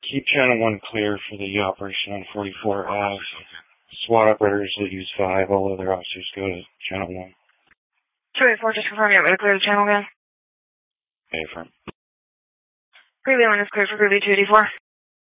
Keep channel 1 clear for the operation on 44 Ave. SWAT operators that use 5, all other officers go to channel 1. 284, just confirm you want me to clear the channel again. Affirm. Greeley 1 is cleared for Greeley 284.